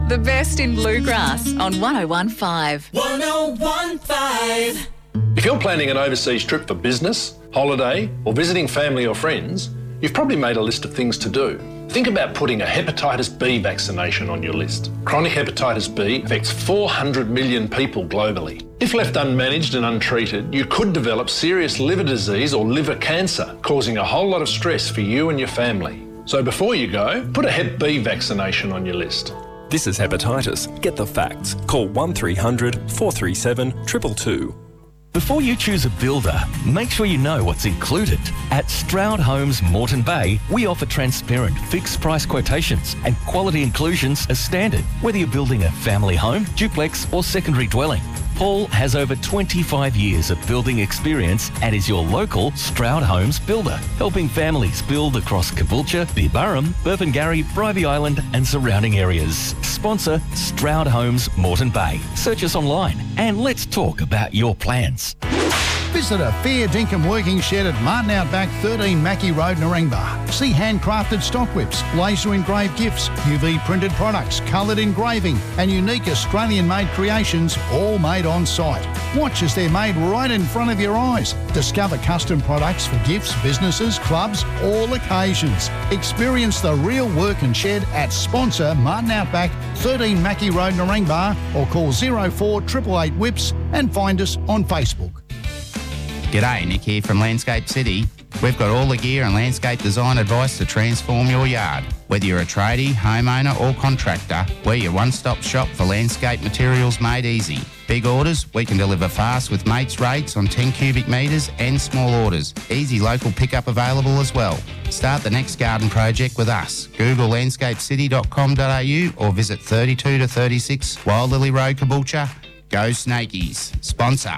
The best in bluegrass on 101.5. 101.5. If you're planning an overseas trip for business, holiday, or visiting family or friends, you've probably made a list of things to do. Think about putting a hepatitis B vaccination on your list. Chronic hepatitis B affects 400 million people globally. If left unmanaged and untreated, you could develop serious liver disease or liver cancer, causing a whole lot of stress for you and your family. So before you go, put a Hep B vaccination on your list. This is hepatitis. Get the facts. Call 1300 437 222. Before you choose a builder, make sure you know what's included. At Stroud Homes Moreton Bay, we offer transparent fixed price quotations and quality inclusions as standard, whether you're building a family home, duplex or secondary dwelling. Paul has over 25 years of building experience and is your local Stroud Homes builder, helping families build across Caboolture, Beerburrum, Burpengary, Bribie Island and surrounding areas. Sponsor Stroud Homes Moreton Bay. Search us online and let's talk about your plans. Visit a fair dinkum working shed at Martin Outback, 13 Mackie Road, Narangba. See handcrafted stock whips, laser engraved gifts, UV printed products, coloured engraving and unique Australian-made creations, all made on site. Watch as they're made right in front of your eyes. Discover custom products for gifts, businesses, clubs, all occasions. Experience the real work and shed at sponsor Martin Outback, 13 Mackie Road, Narangba, or call 04 888 WHIPS and find us on Facebook. G'day, Nick here from Landscape City. We've got all the gear and landscape design advice to transform your yard. Whether you're a tradie, homeowner or contractor, we're your one-stop shop for landscape materials made easy. Big orders, we can deliver fast with mates rates on 10 cubic metres and small orders. Easy local pickup available as well. Start the next garden project with us. Google landscapecity.com.au or visit 32 to 36 Wild Lily Road, Caboolture. Go Snakies. Sponsor.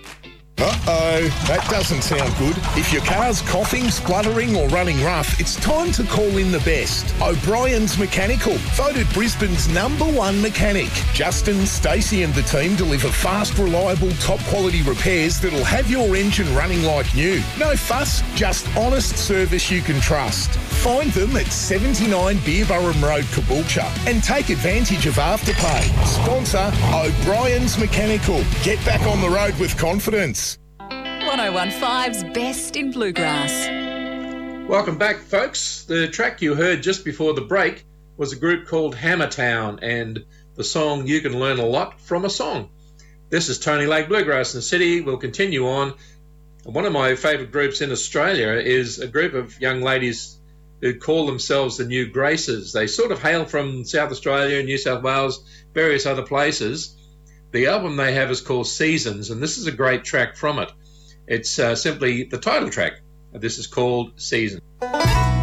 Uh-oh, that doesn't sound good. If your car's coughing, spluttering or running rough, it's time to call in the best. O'Brien's Mechanical, voted Brisbane's #1 mechanic. Justin, Stacey and the team deliver fast, reliable, top-quality repairs that'll have your engine running like new. No fuss, just honest service you can trust. Find them at 79 Beerburrum Road, Caboolture and take advantage of Afterpay. Sponsor O'Brien's Mechanical. Get back on the road with confidence. 101.5's Best in Bluegrass. Welcome back, folks. The track you heard just before the break was a group called Hammertown and the song You Can Learn a Lot from a Song. This is Tony Lake Bluegrass in the City. We'll continue on. One of my favourite groups in Australia is a group of young ladies who call themselves the New Graces. They sort of hail from South Australia, New South Wales, various other places. The album they have is called Seasons, and this is a great track from it. It's simply the title track. This is called Seasons.